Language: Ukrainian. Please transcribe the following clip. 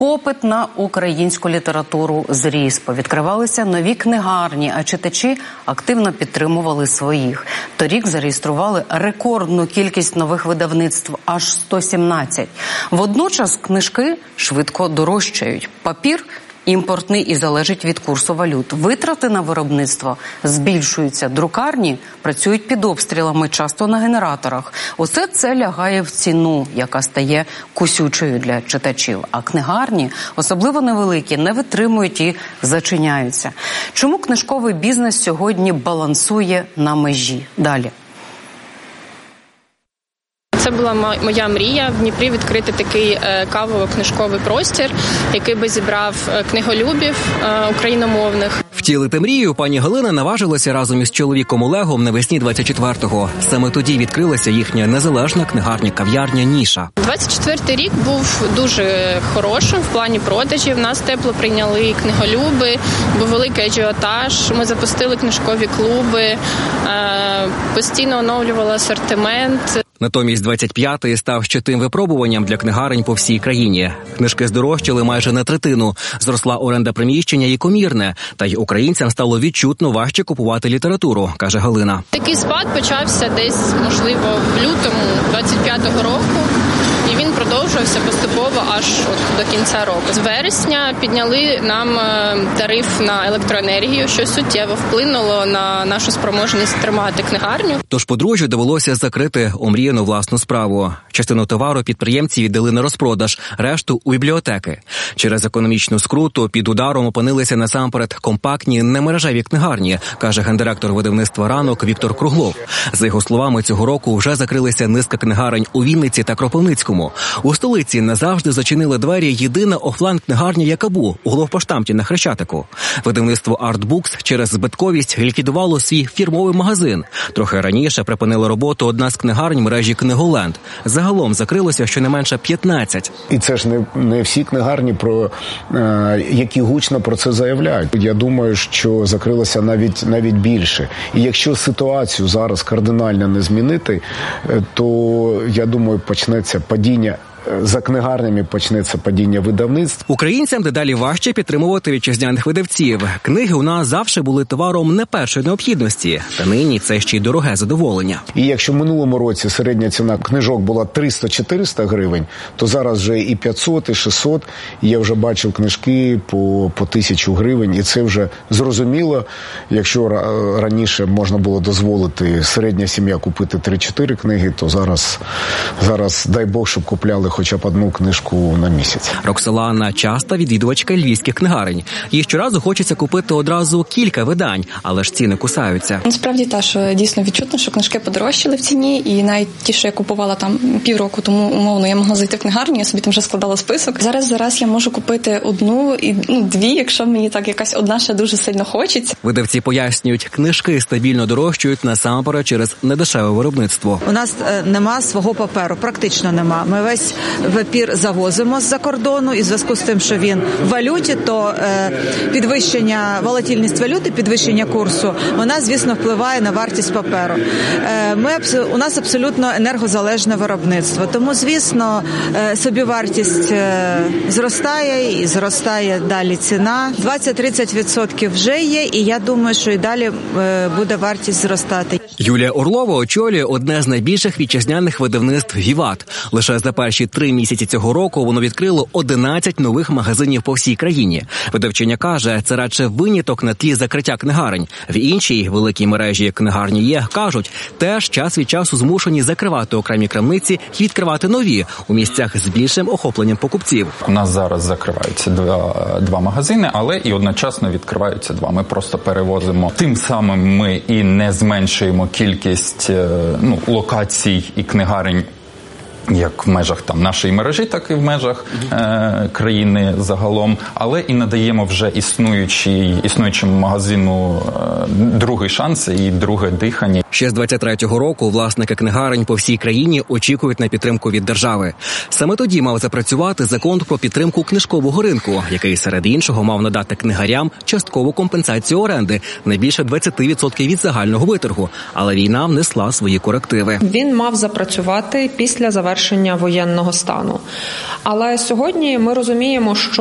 Попит на українську літературу зріс, повідкривалися нові книгарні, а читачі активно підтримували своїх. Торік зареєстрували рекордну кількість нових видавництв – аж 117. Водночас книжки швидко дорожчають. Папір імпортний і залежить від курсу валют. Витрати на виробництво збільшуються. Друкарні працюють під обстрілами, часто на генераторах. Усе це лягає в ціну, яка стає кусючою для читачів. А книгарні, особливо невеликі, не витримують і зачиняються. Чому книжковий бізнес сьогодні балансує на межі? Далі. Це була моя мрія в Дніпрі відкрити такий кавово-книжковий простір, який би зібрав книголюбів україномовних. Втілити мрію пані Галина наважилася разом із чоловіком Олегом навесні 24-го. Саме тоді відкрилася їхня незалежна книгарня-кав'ярня «Ніша». 24-й рік був дуже хорошим в плані продажів. Нас тепло прийняли книголюби, був великий ажіотаж. Ми запустили книжкові клуби, постійно оновлювали асортимент. Натомість 25-й став ще тим випробуванням для книгарень по всій країні. Книжки здорожчали майже на третину, зросла оренда приміщення і комірне, та й українцям стало відчутно важче купувати літературу, каже Галина. Такий спад почався десь, можливо, в лютому 25-го року. І він продовжувався поступово аж до кінця року. З вересня підняли нам тариф на електроенергію, що суттєво вплинуло на нашу спроможність тримати книгарню. Тож подружжю довелося закрити омріяну власну справу. Частину товару підприємці віддали на розпродаж, решту – у бібліотеки. Через економічну скруту під ударом опинилися насамперед компактні немережеві книгарні, каже гендиректор видавництва «Ранок» Віктор Круглов. За його словами, цього року вже закрилися низка книгарень у Вінниці та Кропивницькому. У столиці назавжди зачинила двері єдина офлайн-книгарня «Якабу» у главпоштамті на Хрещатику. Видавництво «Артбукс» через збитковість ліквідувало свій фірмовий магазин. Трохи раніше припинила роботу одна з книгарень мережі «Книголенд». Загалом закрилося щонайменше 15. І це ж не всі книгарні, які гучно про це заявляють. Я думаю, що закрилося навіть більше. І якщо ситуацію зараз кардинально не змінити, то, я думаю, почнеться падіння. За книгарнями почнеться падіння видавництв. Українцям дедалі важче підтримувати вітчизняних видавців. Книги у нас завжди були товаром не першої необхідності. Та нині це ще й дороге задоволення. І якщо в минулому році середня ціна книжок була 300-400 гривень, то зараз вже і 500, і 600. Я вже бачив книжки по 1000 гривень. І це вже зрозуміло. Якщо раніше можна було дозволити середня сім'я купити 3-4 книги, то зараз дай Бог, щоб купляли хоча б одну книжку на місяць. Роксолана – часта відвідувачка львівських книгарень. Їй щоразу хочеться купити одразу кілька видань, але ж ціни кусаються. Насправді та, що дійсно відчутно, що книжки подорожчали в ціні, і навіть ті, що я купувала там півроку тому, умовно, я могла зайти в книгарню, я собі там вже складала список. Зараз я можу купити одну і дві, якщо мені так якась одна ще дуже сильно хочеться. Видавці пояснюють, книжки стабільно дорожчають насамперед через недешеве виробництво. У нас нема свого паперу, практично нема. Ми весь папір завозимо з-за кордону, і в зв'язку з тим, що він в валюті, то волатильність валюти, підвищення курсу, вона, звісно, впливає на вартість паперу. У нас абсолютно енергозалежне виробництво, тому, звісно, собівартість зростає і зростає далі ціна. 20-30% вже є, і я думаю, що і далі буде вартість зростати. Юлія Орлова очолює одне з найбільших вітчизняних видавництв «Віват». Лише за перші 3 місяці цього року воно відкрило 11 нових магазинів по всій країні. Видавчиня каже, це радше виняток на тлі закриття книгарень. В іншій великій мережі «Книгарні є», кажуть, теж час від часу змушені закривати окремі крамниці і відкривати нові у місцях з більшим охопленням покупців. У нас зараз закриваються два магазини, але і одночасно відкриваються 2. Ми просто перевозимо. Тим самим ми і не зменшуємо кількість локацій і книгарень як в межах нашої мережі, так і в межах країни загалом, але і надаємо вже існуючому магазину другий шанс і друге дихання. Ще з 23-го року власники книгарень по всій країні очікують на підтримку від держави. Саме тоді мав запрацювати закон про підтримку книжкового ринку, який серед іншого мав надати книгарям часткову компенсацію оренди на більше 20% від загального виторгу. Але війна внесла свої корективи. Він мав запрацювати після завершення завершення воєнного стану. Але сьогодні ми розуміємо, що